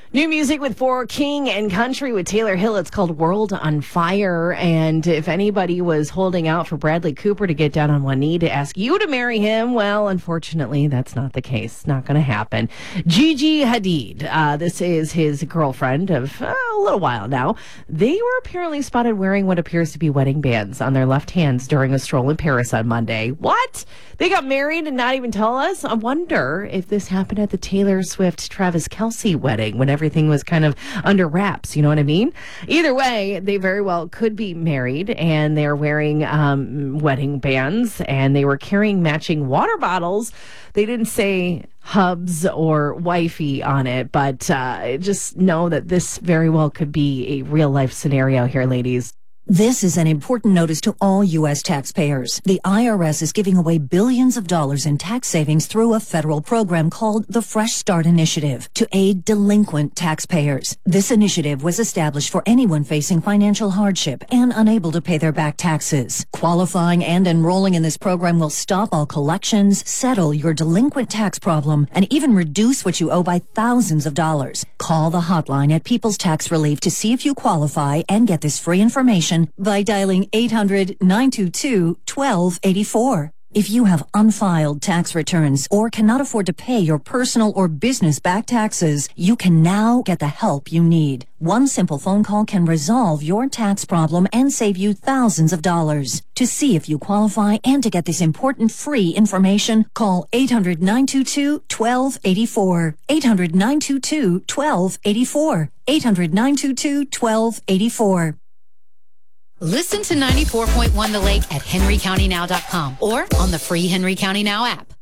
New music with For King and country with Taylor Hill. It's called World on Fire. And if anybody was holding out for Bradley Cooper to get down on one knee to ask you to marry him, well, unfortunately, that's not the case. Not going to happen. Gigi Hadid, this is his girlfriend of a little while now. They were apparently spotted wearing what appears to be wedding bands on their left hands during a stroll in Paris on Monday. What? They got married and not even tell us? I wonder if this happened at the Taylor Swift-Travis Kelce wedding when everything was kind of under wraps. You know what I mean? Either way, they very well could be married, and they're wearing wedding bands, and they were carrying matching water bottles. They didn't say hubs or wifey on it, but just know that this very well could be a real-life scenario here, ladies. This is an important notice to all U.S. taxpayers. The IRS is giving away billions of dollars in tax savings through a federal program called the Fresh Start Initiative to aid delinquent taxpayers. This initiative was established for anyone facing financial hardship and unable to pay their back taxes. Qualifying and enrolling in this program will stop all collections, settle your delinquent tax problem, and even reduce what you owe by thousands of dollars. Call the hotline at People's Tax Relief to see if you qualify and get this free information by dialing 800-922-1284. If you have unfiled tax returns or cannot afford to pay your personal or business back taxes, you can now get the help you need. One simple phone call can resolve your tax problem and save you thousands of dollars. To see if you qualify and to get this important free information, call 800-922-1284. 800-922-1284. 800-922-1284. Listen to 94.1 The Lake at henrycountynow.com or on the free Henry County Now app.